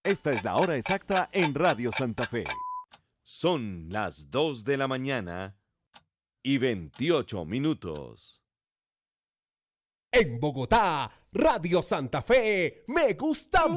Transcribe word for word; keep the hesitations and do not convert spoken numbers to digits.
Esta es la hora exacta en Radio Santa Fe. Son las dos de la mañana y veintiocho minutos. En Bogotá, Radio Santa Fe, me gusta